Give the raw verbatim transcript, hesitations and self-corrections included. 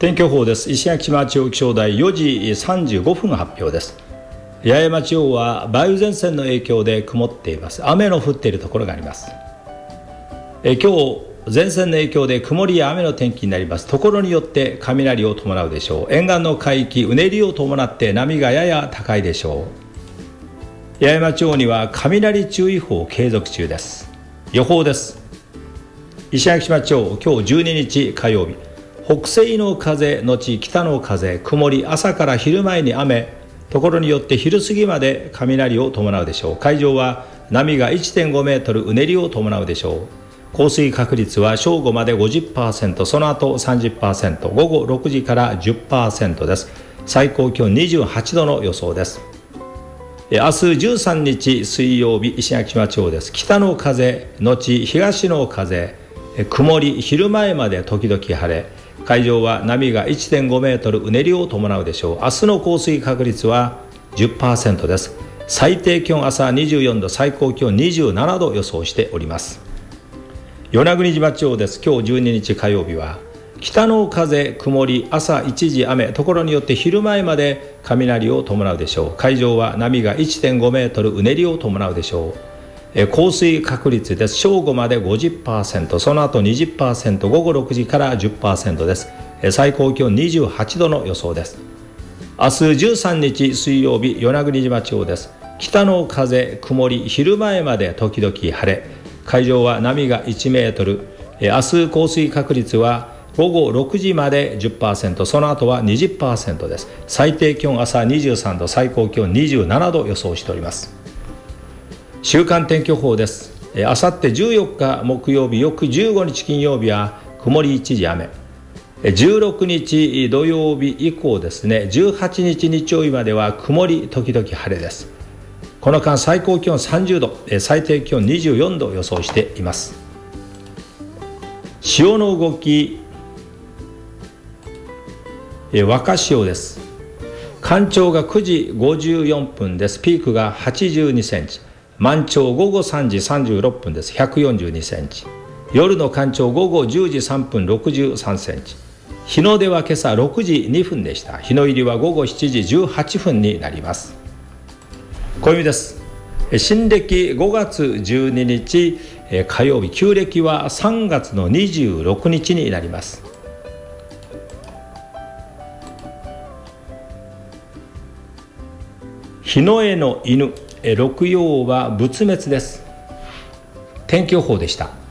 天気予報です。石垣島地方気象台よじさんじゅうごふん発表です。八重山地方は梅雨前線の影響で曇っています。雨の降っているところがあります。え今日前線の影響で曇りや雨の天気になります。ところによって雷を伴うでしょう。沿岸の海域うねりを伴って波がやや高いでしょう。八重山地方には雷注意報継続中です。予報です。石垣島地方、今日じゅうににち火曜日、北西の風のち北の風、曇り、朝から昼前に雨、ところによって昼過ぎまで雷を伴うでしょう。海上は波が いってんごメートルうねりを伴うでしょう。降水確率は正午まで ごじゅっパーセント、その後 さんじゅっパーセント、午後ろくじから じゅっパーセント です。最高気温にじゅうはちどの予想です。明日じゅうさんにち水曜日、石垣島地方です。北の風のち東の風、曇り、昼前まで時々晴れ、海上は波が いってんごメートルうねりを伴うでしょう。明日の降水確率は じゅっパーセント です。最低気温朝にじゅうよんど、最高気温にじゅうななど予想しております。与那国島地方です。今日じゅうににち火曜日は北の風曇り、朝一時雨、ところによって昼前まで雷を伴うでしょう。海上は波が いってんごメートルうねりを伴うでしょう。降水確率です。正午まで ごじゅっパーセント、その後 にじゅっパーセント、午後ろくじから じゅっパーセント です。最高気温にじゅうはちどの予想です。明日じゅうさんにち水曜日、与那国島地方です。北の風曇り、昼前まで時々晴れ、海上は波がいちメートル、明日降水確率は午後ろくじまで じゅっパーセント、その後は にじゅっパーセント です。最低気温朝にじゅうさんど、最高気温にじゅうななど予想しております。週間天気予報です。あさってじゅうよっか木曜日、翌じゅうごにち金曜日は曇り一時雨、じゅうろくにち土曜日以降ですね、じゅうはちにち日曜日までは曇り時々晴れです。この間最高気温さんじゅうど、最低気温にじゅうよんど予想しています。潮の動き、若潮です。干潮がくじごじゅうよんぷんです。ピークがはちじゅうにセンチ、満潮午後さんじさんじゅうろっぷんです。ひゃくよんじゅうにセンチ、夜の干潮午後じゅうじさんぷん、ろくじゅうさんセンチ、日の出は今朝ろくじにふんでした。日の入りは午後しちじじゅうはっぷんになります。暦です。新暦ごがつじゅうににち火曜日、旧暦はさんがつのにじゅうろくにちになります。日の絵の犬、六曜は仏滅です。天気予報でした。